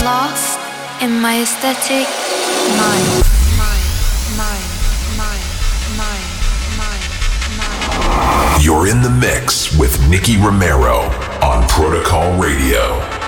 Lost in my aesthetic mind. You're in the mix with Nicky Romero on Protocol Radio.